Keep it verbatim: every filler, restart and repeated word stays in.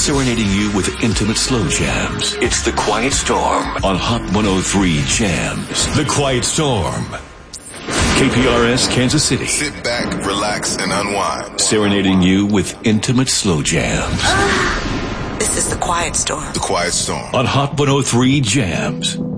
serenading you with intimate slow jams. It's The Quiet Storm on Hot one oh three Jams. The Quiet Storm. K P R S Kansas City. Sit back, relax, and unwind. Serenading you with intimate slow jams. This is The Quiet Storm. The Quiet Storm. On Hot one oh three Jams.